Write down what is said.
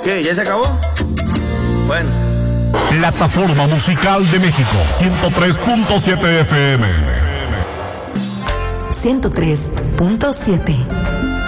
¿Qué? ¿Ya se acabó? Bueno. Plataforma Musical de México, 103.7 FM. 103.7.